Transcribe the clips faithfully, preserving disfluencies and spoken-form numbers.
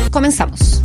Comenzamos.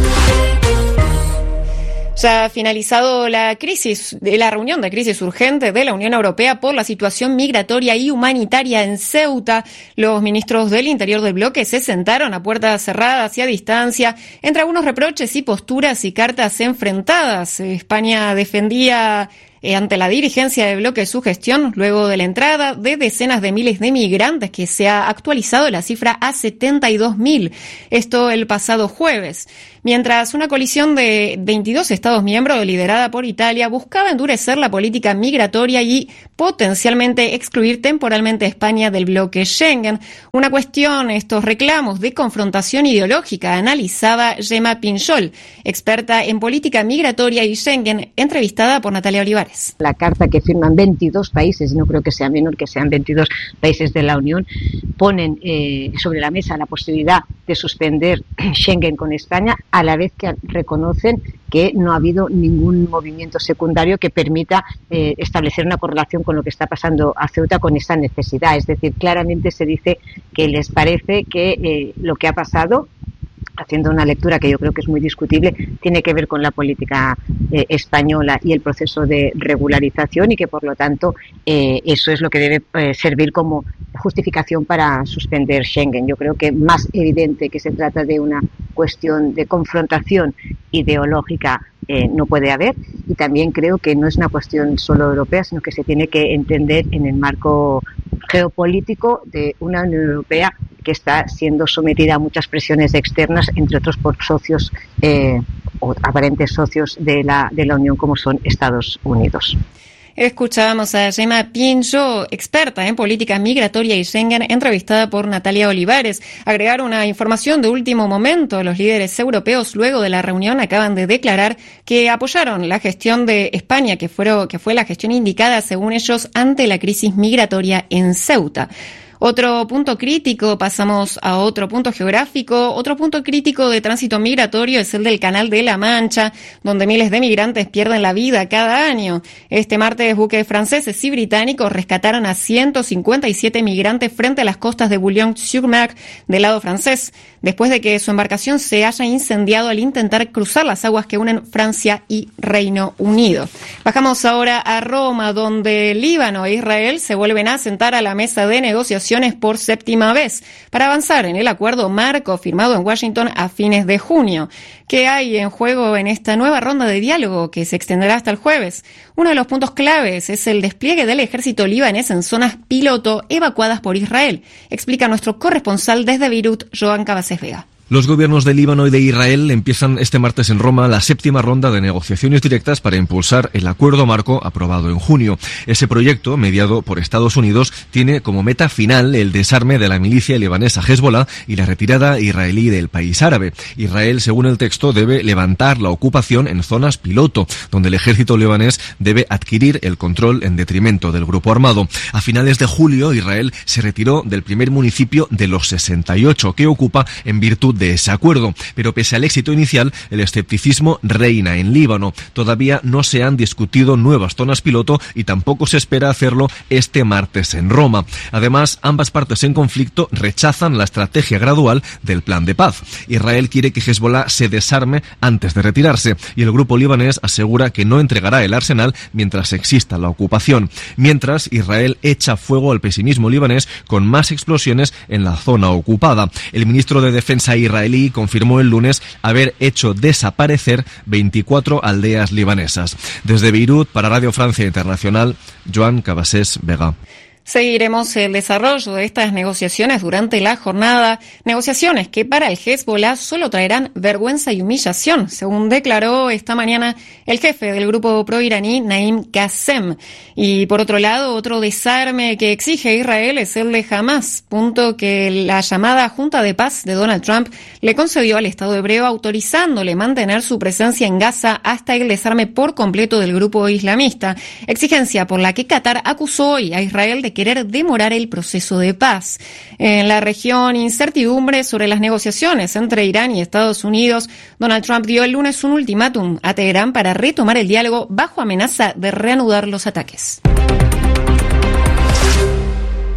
Ya ha finalizado la crisis, la reunión de crisis urgente de la Unión Europea por la situación migratoria y humanitaria en Ceuta. Los ministros del interior del bloque se sentaron a puertas cerradas y a distancia, entre algunos reproches y posturas y cartas enfrentadas. España defendía Eh, ante la dirigencia del bloque su gestión luego de la entrada de decenas de miles de migrantes, que se ha actualizado la cifra a setenta y dos mil. Esto el pasado jueves. Mientras una coalición de veintidós Estados miembros liderada por Italia buscaba endurecer la política migratoria y potencialmente excluir temporalmente a España del bloque Schengen. Una cuestión, estos reclamos de confrontación ideológica, analizaba Gemma Pinchol, experta en política migratoria y Schengen, entrevistada por Natalia Olivares. La carta que firman veintidós países, no creo que sea menor que sean veintidós países de la Unión, ponen eh, sobre la mesa la posibilidad de suspender Schengen con España, a la vez que reconocen que no ha habido ningún movimiento secundario que permita eh, establecer una correlación con lo que está pasando a Ceuta con esa necesidad. Es decir, claramente se dice que les parece que eh, lo que ha pasado, haciendo una lectura que yo creo que es muy discutible, tiene que ver con la política eh, española y el proceso de regularización, y que por lo tanto eh, eso es lo que debe eh, servir como justificación para suspender Schengen. Yo creo que más evidente que se trata de una cuestión de confrontación ideológica eh, no puede haber, y también creo que no es una cuestión solo europea, sino que se tiene que entender en el marco geopolítico de una Unión Europea que está siendo sometida a muchas presiones externas, entre otros por socios eh, o aparentes socios de la, de la Unión, como son Estados Unidos. Escuchábamos a Gemma Pinchol, experta en política migratoria y Schengen, entrevistada por Natalia Olivares. Agregar una información de último momento: los líderes europeos, luego de la reunión, acaban de declarar que apoyaron la gestión de España, que, fueron, que fue la gestión indicada, según ellos, ante la crisis migratoria en Ceuta. Otro punto crítico, pasamos a otro punto geográfico, otro punto crítico de tránsito migratorio es el del Canal de la Mancha, donde miles de migrantes pierden la vida cada año. Este martes, buques franceses y británicos rescataron a ciento cincuenta y siete migrantes frente a las costas de Boulogne-sur-Mer del lado francés, después de que su embarcación se haya incendiado al intentar cruzar las aguas que unen Francia y Reino Unido. Bajamos ahora a Roma, donde Líbano e Israel se vuelven a sentar a la mesa de negociación por séptima vez para avanzar en el acuerdo marco firmado en Washington a fines de junio. ¿Qué hay en juego en esta nueva ronda de diálogo que se extenderá hasta el jueves? Uno de los puntos claves es el despliegue del ejército libanés en zonas piloto evacuadas por Israel, explica nuestro corresponsal desde Beirut, Joan Cabasés Vega. Los gobiernos de Líbano y de Israel empiezan este martes en Roma la séptima ronda de negociaciones directas para impulsar el acuerdo marco aprobado en junio. Ese proyecto, mediado por Estados Unidos, tiene como meta final el desarme de la milicia libanesa Hezbollah y la retirada israelí del país árabe. Israel, según el texto, debe levantar la ocupación en zonas piloto, donde el ejército libanés debe adquirir el control en detrimento del grupo armado. A finales de julio, Israel se retiró del primer municipio de los sesenta y ocho que ocupa en virtud de de ese acuerdo, pero pese al éxito inicial, el escepticismo reina en Líbano. Todavía no se han discutido nuevas zonas piloto y tampoco se espera hacerlo este martes en Roma. Además, ambas partes en conflicto rechazan la estrategia gradual del plan de paz. Israel quiere que Hezbollah se desarme antes de retirarse y el grupo libanés asegura que no entregará el arsenal mientras exista la ocupación. Mientras, Israel echa fuego al pesimismo libanés con más explosiones en la zona ocupada. El ministro de Defensa israelí confirmó el lunes haber hecho desaparecer veinticuatro aldeas libanesas. Desde Beirut, para Radio Francia Internacional, Joan Cabasés Vega. Seguiremos el desarrollo de estas negociaciones durante la jornada, negociaciones que para el Hezbollah solo traerán vergüenza y humillación, según declaró esta mañana el jefe del grupo proiraní, Naim Qassem. Y por otro lado, otro desarme que exige Israel es el de Hamas, punto que la llamada Junta de Paz de Donald Trump le concedió al Estado hebreo, autorizándole mantener su presencia en Gaza hasta el desarme por completo del grupo islamista, exigencia por la que Qatar acusó hoy a Israel de querer demorar el proceso de paz. En la región, incertidumbre sobre las negociaciones entre Irán y Estados Unidos. Donald Trump dio el lunes un ultimátum a Teherán para retomar el diálogo bajo amenaza de reanudar los ataques.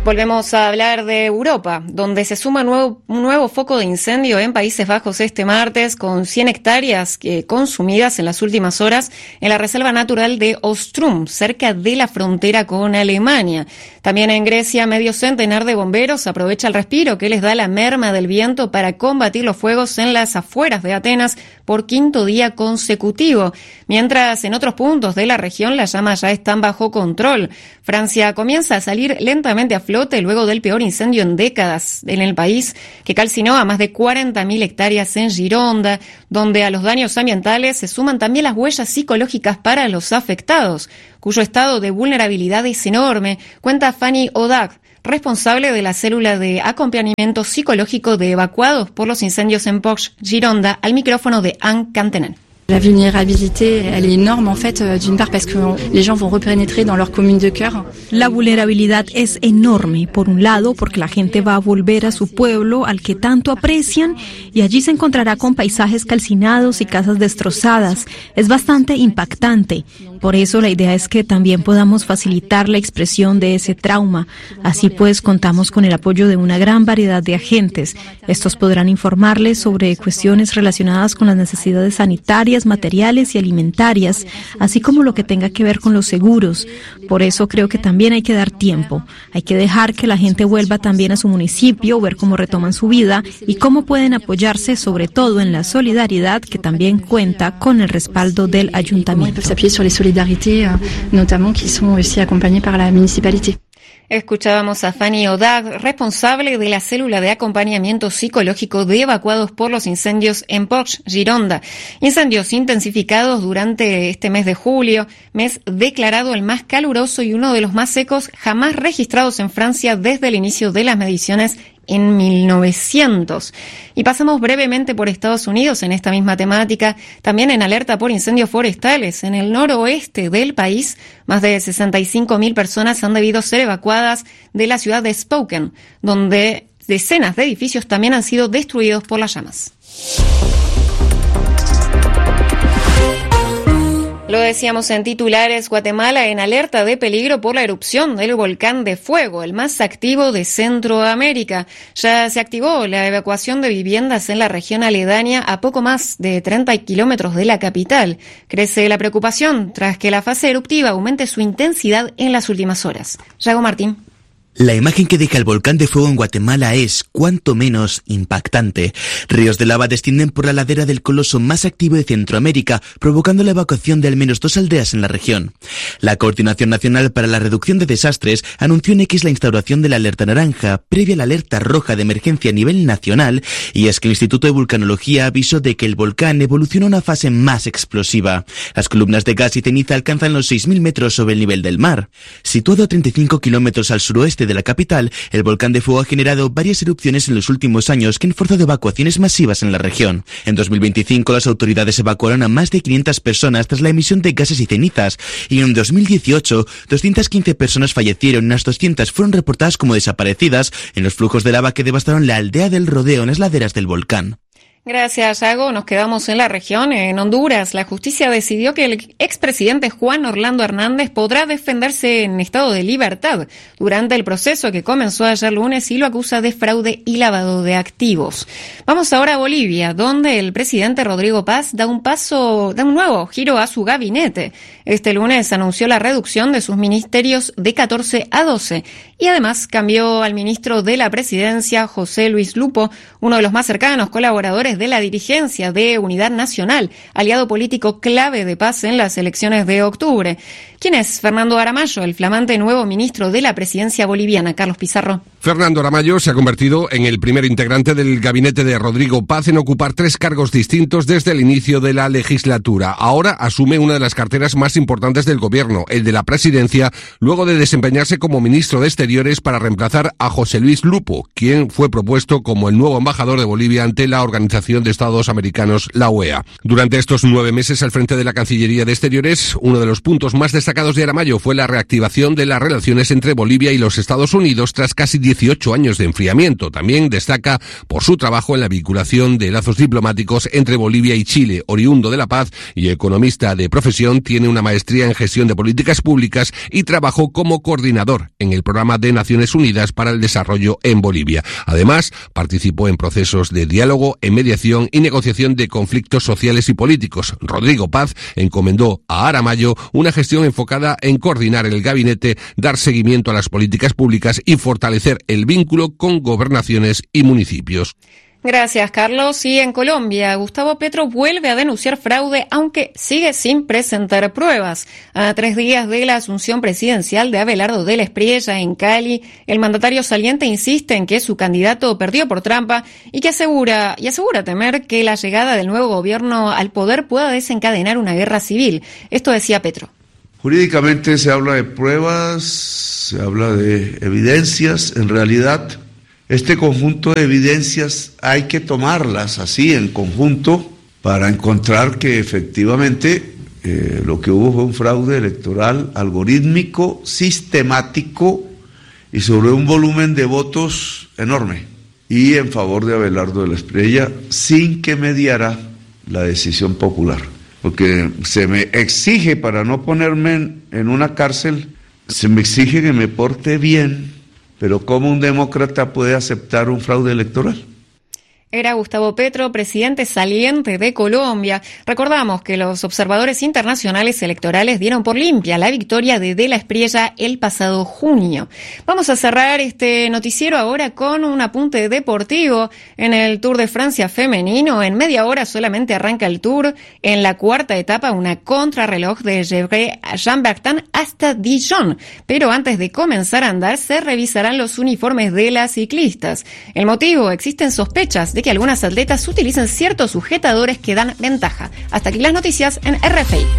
Volvemos a hablar de Europa, donde se suma nuevo, un nuevo foco de incendio en Países Bajos este martes, con cien hectáreas eh, consumidas en las últimas horas en la reserva natural de Ostrum, cerca de la frontera con Alemania. También en Grecia, medio centenar de bomberos aprovecha el respiro que les da la merma del viento para combatir los fuegos en las afueras de Atenas por quinto día consecutivo. Mientras en otros puntos de la región las llamas ya están bajo control. Francia comienza a salir lentamente a flote luego del peor incendio en décadas en el país, que calcinó a más de cuarenta mil hectáreas en Gironda, donde a los daños ambientales se suman también las huellas psicológicas para los afectados, cuyo estado de vulnerabilidad es enorme, cuenta Fanny Odag, responsable de la célula de acompañamiento psicológico de evacuados por los incendios en Poch, Gironda, al micrófono de Anne Cantenen. La vulnerabilité, elle est énorme en fait, d'une part parce que les gens vont repénétrer dans leur commune de cœur. La vulnerabilidad es enorme, por un lado, porque la gente va a volver a su pueblo al que tanto aprecian y allí se encontrará con paisajes calcinados y casas destrozadas. Es bastante impactante. Por eso la idea es que también podamos facilitar la expresión de ese trauma. Así pues, contamos con el apoyo de una gran variedad de agentes. Estos podrán informarles sobre cuestiones relacionadas con las necesidades sanitarias, materiales y alimentarias, así como lo que tenga que ver con los seguros. Por eso creo que también hay que dar tiempo. Hay que dejar que la gente vuelva también a su municipio, ver cómo retoman su vida y cómo pueden apoyarse, sobre todo en la solidaridad, que también cuenta con el respaldo del ayuntamiento. Notamment qui sont aussi acompañés par la municipalité. Escuchábamos a Fanny Odag, responsable de la célula de acompañamiento psicológico de evacuados por los incendios en Poch, Gironda. Incendios intensificados durante este mes de julio, mes declarado el más caluroso y uno de los más secos jamás registrados en Francia desde el inicio de las mediciones en mil novecientos. Y pasamos brevemente por Estados Unidos en esta misma temática, también en alerta por incendios forestales. En el noroeste del país, más de sesenta y cinco mil personas han debido ser evacuadas de la ciudad de Spokane, donde decenas de edificios también han sido destruidos por las llamas. Lo decíamos en titulares, Guatemala en alerta de peligro por la erupción del volcán de fuego, el más activo de Centroamérica. Ya se activó la evacuación de viviendas en la región aledaña a poco más de treinta kilómetros de la capital. Crece la preocupación tras que la fase eruptiva aumente su intensidad en las últimas horas. Yago Martín. La imagen que deja el volcán de fuego en Guatemala es, cuanto menos, impactante. Ríos de lava descienden por la ladera del coloso más activo de Centroamérica, provocando la evacuación de al menos dos aldeas en la región. La Coordinación Nacional para la Reducción de Desastres anunció en X la instauración de la alerta naranja, previa a la alerta roja de emergencia a nivel nacional, y es que el Instituto de Vulcanología avisó de que el volcán evoluciona a una fase más explosiva. Las columnas de gas y ceniza alcanzan los seis mil metros sobre el nivel del mar. Situado a treinta y cinco kilómetros al suroeste de la capital, el volcán de fuego ha generado varias erupciones en los últimos años que han forzado evacuaciones masivas en la región. En dos mil veinticinco las autoridades evacuaron a más de quinientas personas tras la emisión de gases y cenizas, y en dos mil dieciocho doscientas quince personas fallecieron y unas doscientas fueron reportadas como desaparecidas en los flujos de lava que devastaron la aldea del Rodeo en las laderas del volcán. Gracias, Yago. Nos quedamos en la región. En Honduras, la justicia decidió que el expresidente Juan Orlando Hernández podrá defenderse en estado de libertad durante el proceso que comenzó ayer lunes y lo acusa de fraude y lavado de activos. Vamos ahora a Bolivia, donde el presidente Rodrigo Paz da un paso, da un nuevo giro a su gabinete. Este lunes anunció la reducción de sus ministerios de catorce a doce y además cambió al ministro de la presidencia, José Luis Lupo, uno de los más cercanos colaboradores de la dirigencia de Unidad Nacional, aliado político clave de Paz en las elecciones de octubre. ¿Quién es Fernando Aramayo, el flamante nuevo ministro de la presidencia boliviana? Carlos Pizarro. Fernando Aramayo se ha convertido en el primer integrante del gabinete de Rodrigo Paz en ocupar tres cargos distintos desde el inicio de la legislatura. Ahora asume una de las carteras más importantes del gobierno, el de la presidencia, luego de desempeñarse como ministro de Exteriores para reemplazar a José Luis Lupo, quien fue propuesto como el nuevo embajador de Bolivia ante la Organización Organización de Estados Americanos, la O E A. Durante estos nueve meses al frente de la Cancillería de Exteriores, uno de los puntos más destacados de Aramayo fue la reactivación de las relaciones entre Bolivia y los Estados Unidos tras casi dieciocho años de enfriamiento. También destaca por su trabajo en la vinculación de lazos diplomáticos entre Bolivia y Chile. Oriundo de La Paz y economista de profesión, tiene una maestría en gestión de políticas públicas y trabajó como coordinador en el Programa de Naciones Unidas para el Desarrollo en Bolivia. Además, participó en procesos de diálogo, en mediación y negociación de conflictos sociales y políticos. Rodrigo Paz encomendó a Aramayo una gestión enfocada en coordinar el gabinete, dar seguimiento a las políticas públicas y fortalecer el vínculo con gobernaciones y municipios. Gracias, Carlos. Y en Colombia, Gustavo Petro vuelve a denunciar fraude, aunque sigue sin presentar pruebas. A tres días de la asunción presidencial de Abelardo de la Espriella en Cali, el mandatario saliente insiste en que su candidato perdió por trampa y que asegura, y asegura temer que la llegada del nuevo gobierno al poder pueda desencadenar una guerra civil. Esto decía Petro. Jurídicamente se habla de pruebas, se habla de evidencias. En realidad, este conjunto de evidencias hay que tomarlas así en conjunto para encontrar que efectivamente eh, lo que hubo fue un fraude electoral algorítmico, sistemático y sobre un volumen de votos enorme y en favor de Abelardo de la Espriella sin que mediara la decisión popular. Porque se me exige, para no ponerme en, en una cárcel, se me exige que me porte bien. Pero ¿cómo un demócrata puede aceptar un fraude electoral? Era Gustavo Petro, presidente saliente de Colombia. Recordamos que los observadores internacionales electorales dieron por limpia la victoria de De la Espriella el pasado junio. Vamos a cerrar este noticiero ahora con un apunte deportivo. En el Tour de Francia femenino, en media hora solamente arranca el Tour. En la cuarta etapa, una contrarreloj de Gevrey-Chambertin hasta Dijon. Pero antes de comenzar a andar, se revisarán los uniformes de las ciclistas. El motivo: existen sospechas de que algunas atletas utilizan ciertos sujetadores que dan ventaja. Hasta aquí las noticias en R F I.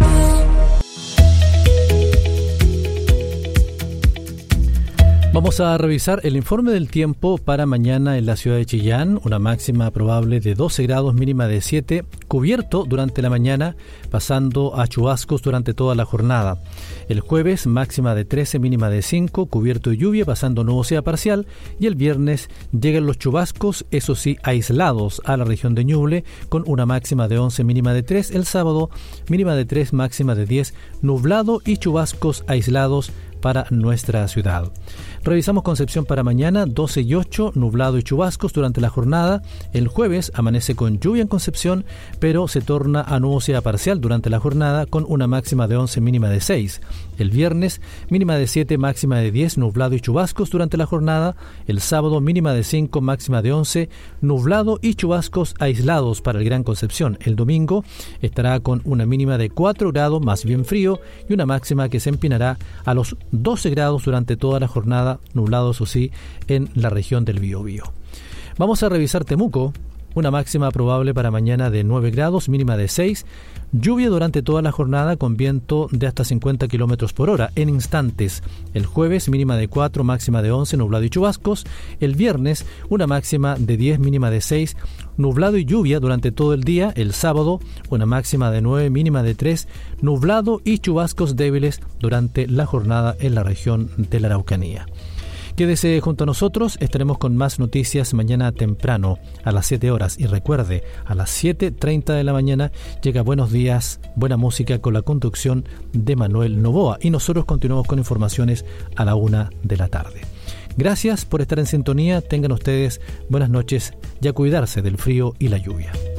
Vamos a revisar el informe del tiempo para mañana en la ciudad de Chillán. Una máxima probable de doce grados, mínima de siete, cubierto durante la mañana, pasando a chubascos durante toda la jornada. El jueves, máxima de trece, mínima de cinco, cubierto de lluvia, pasando nubosidad parcial. Y el viernes llegan los chubascos, eso sí, aislados a la región de Ñuble, con una máxima de once, mínima de tres. El sábado, mínima de tres, máxima de diez, nublado y chubascos aislados para nuestra ciudad. Revisamos Concepción para mañana, doce y ocho, nublado y chubascos durante la jornada. El jueves amanece con lluvia en Concepción, pero se torna a nubosidad parcial durante la jornada con una máxima de once, mínima de seis. El viernes, mínima de siete, máxima de diez, nublado y chubascos durante la jornada. El sábado, mínima de cinco, máxima de once, nublado y chubascos aislados para el Gran Concepción. El domingo estará con una mínima de cuatro grados, más bien frío, y una máxima que se empinará a los doce grados durante toda la jornada, nublados o sí, en la región del Biobío. Vamos a revisar Temuco. Una máxima probable para mañana de nueve grados, mínima de seis. Lluvia durante toda la jornada con viento de hasta cincuenta kilómetros por hora en instantes. El jueves, mínima de cuatro, máxima de once, nublado y chubascos. El viernes, una máxima de diez, mínima de seis, nublado y lluvia durante todo el día. El sábado, una máxima de nueve, mínima de tres, nublado y chubascos débiles durante la jornada en la región de la Araucanía. Quédese junto a nosotros, estaremos con más noticias mañana temprano a las siete horas. Y recuerde, a las siete treinta de la mañana llega Buenos Días, Buena Música con la conducción de Manuel Novoa. Y nosotros continuamos con informaciones a la una de la tarde. Gracias por estar en sintonía, tengan ustedes buenas noches y a cuidarse del frío y la lluvia.